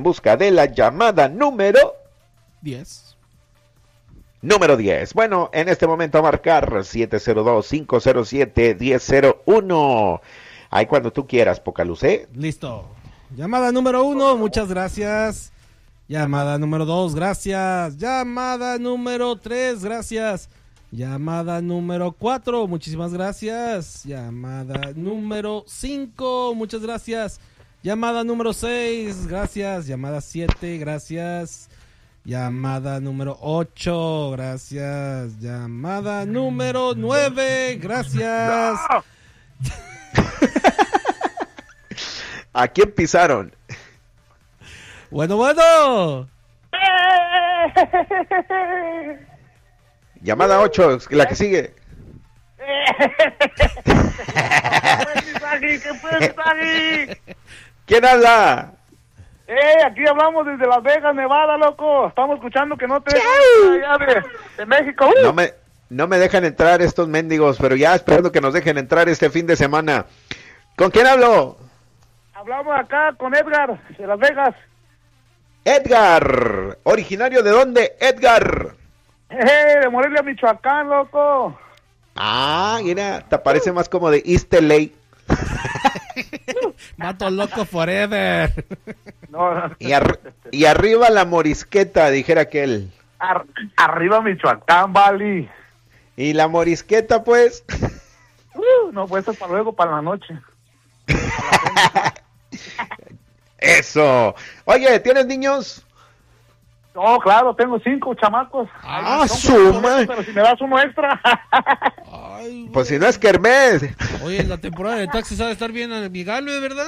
en busca de la llamada número 10. Número 10. Bueno, en este momento a marcar 702-507-1001. Ahí cuando tú quieras, Pocaluz, ¿eh? Listo. Llamada número 1, muchas gracias. Llamada número 2, gracias. Llamada número 3, gracias. Llamada número 4, muchísimas gracias. Llamada número 5, muchas gracias. Llamada número 6, gracias. Llamada 7, gracias. Llamada número 8, gracias. Llamada número 9, gracias. No. ¿A quién pisaron? Bueno. Llamada 8, la que sigue. ¿Quién habla? Aquí hablamos desde Las Vegas, Nevada, loco. Estamos escuchando que no te dejan allá de México. No me dejan entrar estos mendigos, pero ya esperando que nos dejen entrar este fin de semana. ¿Con quién hablo? Hablamos acá con Edgar, de Las Vegas. Edgar, ¿originario de dónde, Edgar? De Morelia, Michoacán, loco. Ah, mira, te parece más como de East LA. Mato loco forever. No. Y arriba la morisqueta, dijera aquel. Arriba Michoacán, Bali. ¿Y la morisqueta, pues? No, pues es para luego, para la noche. Eso. Oye, ¿tienes niños? No, claro, tengo 5 chamacos. Suma. Pero si me das uno extra. Ay, pues si no es kermés. Oye, en la temporada de taxis ha de estar bien amigable, ¿verdad?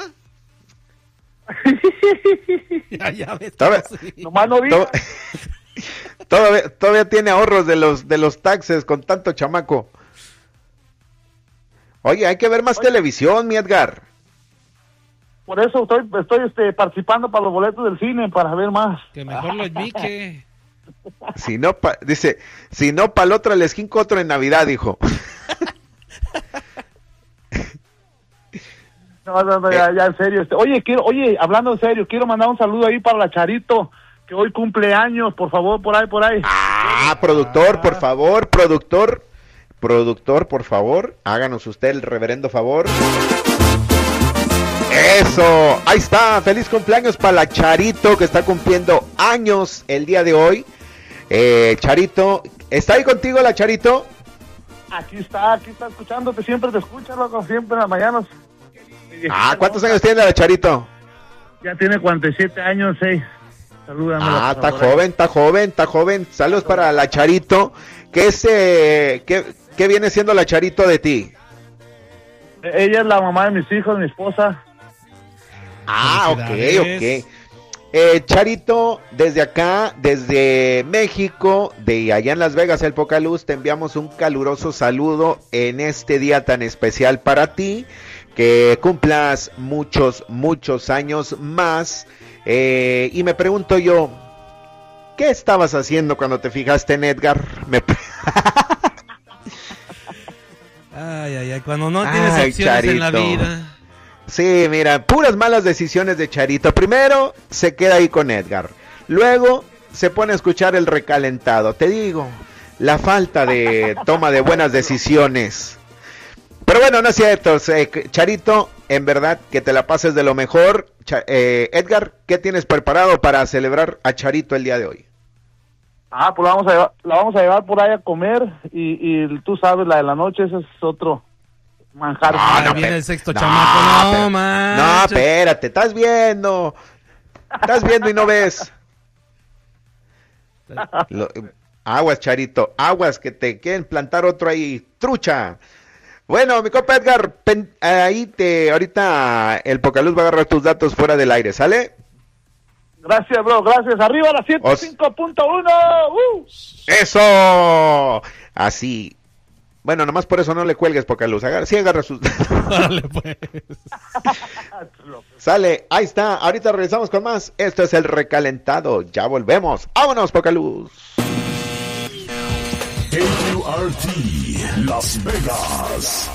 ya ves. Nomás no digas. Todavía tiene ahorros de los taxes con tanto chamaco. Oye, hay que ver más televisión, mi Edgar. Por eso estoy participando para los boletos del cine, para ver más. Que mejor lo enmique. Si no, dice, si no pa'l otro les jinco otro en Navidad, dijo. No, ya en serio. Oye, hablando en serio, quiero mandar un saludo ahí para la Charito, que hoy cumple años, por favor, por ahí. Productor, por favor, productor, por favor, háganos usted el reverendo favor. Eso, ahí está, feliz cumpleaños para la Charito, que está cumpliendo años el día de hoy. Charito, ¿está ahí contigo la Charito? Aquí está escuchándote, siempre te escucha, loco, siempre en las mañanas. ¿Cuántos años tiene la Charito? Ya tiene 47 años, Salúdame. Está joven. Saludos para la Charito. ¿Qué viene siendo la Charito de ti? Ella es la mamá de mis hijos, mi esposa. Ok. Charito, desde acá, desde México, de allá en Las Vegas, el Pocaluz, te enviamos un caluroso saludo en este día tan especial para ti, que cumplas muchos años más, y me pregunto yo, ¿qué estabas haciendo cuando te fijaste en Edgar? Ay, cuando no tienes opciones Charito en la vida. Sí, mira, puras malas decisiones de Charito. Primero se queda ahí con Edgar, luego se pone a escuchar el recalentado. Te digo, la falta de toma de buenas decisiones. Pero bueno, no es cierto, Charito, en verdad que te la pases de lo mejor. Edgar, ¿qué tienes preparado para celebrar a Charito el día de hoy? Pues la vamos a llevar por ahí a comer y tú sabes, la de la noche, ese es otro manjar. No, viene el sexto chamaco, no, man. No, espérate, estás viendo y no ves. Aguas, Charito, aguas, que te quieren plantar otro ahí, trucha. Bueno, mi compa Edgar, ahorita el Pocaluz va a agarrar tus datos fuera del aire, ¿sale? Gracias, bro, gracias. Arriba la 105.1. ¡Eso! Así. Bueno, nomás por eso no le cuelgues, Pocaluz. Sí agarra sus datos. Dale, pues. Sale, ahí está. Ahorita regresamos con más. Esto es el recalentado. Ya volvemos. ¡Vámonos, Pocaluz! KQRT Las Vegas.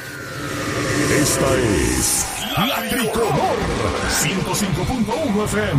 Esta es La Tricolor 105.1 FM.